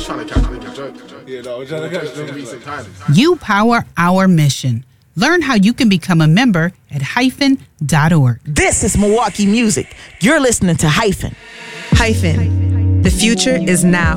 just trying to catch niggas joke. Yeah, no, I'm trying to catch niggas. You power our mission. Learn how you can become a member at hyphen.org. This is Milwaukee Music. You're listening to Hyphen. Hyphen. The future is now.